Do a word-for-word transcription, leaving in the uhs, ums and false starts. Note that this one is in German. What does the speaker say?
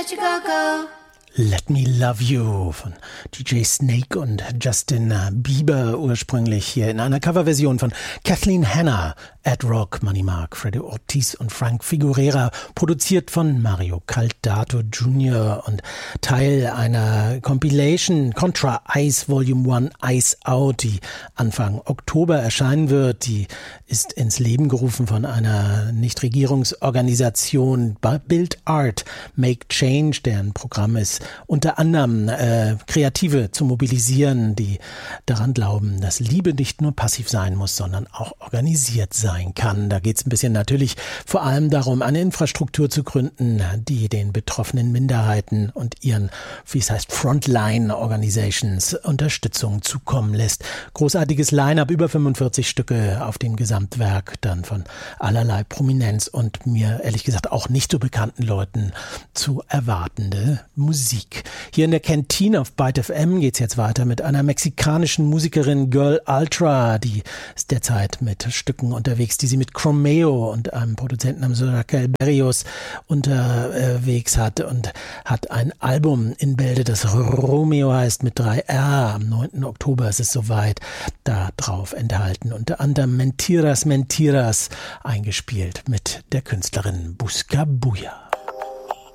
let you go, go. Let Me Love You von D J Snake und Justin Bieber, ursprünglich hier in einer Coverversion von Kathleen Hanna, Ed Rock, Money Mark, Freddie Ortiz und Frank Figueroa, produziert von Mario Caldato Junior und Teil einer Compilation Contra Ice Volume eins Ice Out, die Anfang Oktober erscheinen wird. Die ist ins Leben gerufen von einer Nichtregierungsorganisation Build Art, Make Change, deren Programm ist unter anderem äh, Kreative zu mobilisieren, die daran glauben, dass Liebe nicht nur passiv sein muss, sondern auch organisiert sein kann. Da geht es ein bisschen natürlich vor allem darum, eine Infrastruktur zu gründen, die den betroffenen Minderheiten und ihren, wie es heißt, Frontline-Organizations Unterstützung zukommen lässt. Großartiges Line-up, über fünfundvierzig Stücke auf dem Gesamtwerk, dann von allerlei Prominenz und mir ehrlich gesagt auch nicht so bekannten Leuten zu erwartende Musik. Hier in der Kantine auf Byte F M geht's jetzt weiter mit einer mexikanischen Musikerin, Girl Ultra, die ist derzeit mit Stücken unterwegs, die sie mit Chromeo und einem Produzenten namens Raquel Berrios unterwegs hat und hat ein Album in Bälde, das Romeo heißt, mit drei R. Am neunten Oktober ist es soweit, da drauf enthalten. Unter anderem Mentiras, Mentiras eingespielt mit der Künstlerin Buscabulla.